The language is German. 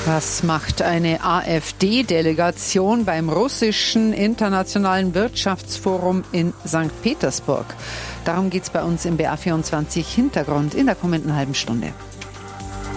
Was macht eine AfD-Delegation beim russischen Internationalen Wirtschaftsforum in St. Petersburg? Darum geht es bei uns im BR24 Hintergrund in der kommenden halben Stunde.